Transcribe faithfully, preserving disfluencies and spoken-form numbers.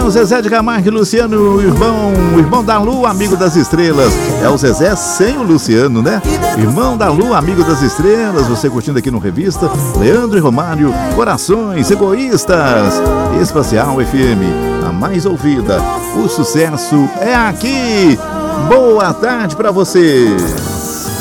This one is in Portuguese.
Atenção, Zezé de Camargo e Luciano, o irmão, o irmão da Lua, amigo das estrelas. É o Zezé sem o Luciano, né? Irmão da Lua, amigo das estrelas. Você curtindo aqui no Revista. Leandro e Romário, Corações Egoístas. Espacial F M, a mais ouvida. O sucesso é aqui. Boa tarde pra você.